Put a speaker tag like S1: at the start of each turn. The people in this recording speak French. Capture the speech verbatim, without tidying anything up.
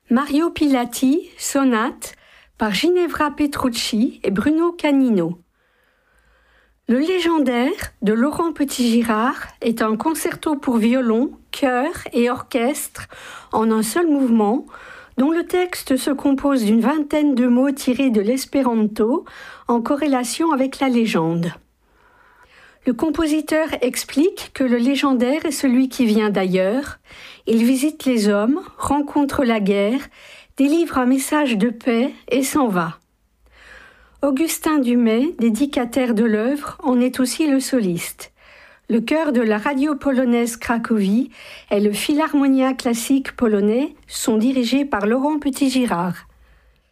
S1: Mario Pilati, sonate, par Ginevra Petrucci et Bruno Canino. Le légendaire de Laurent Petit-Girard est un concerto pour violon, chœur et orchestre en un seul mouvement, dont le texte se compose d'une vingtaine de mots tirés de l'espéranto en corrélation avec la légende. Le compositeur explique que le légendaire est celui qui vient d'ailleurs. Il visite les hommes, rencontre la guerre, délivre un message de paix et s'en va. Augustin Dumay, dédicataire de l'œuvre, en est aussi le soliste. Le chœur de la radio polonaise Cracovie et le Philharmonia classique polonais sont dirigés par Laurent Petit-Girard.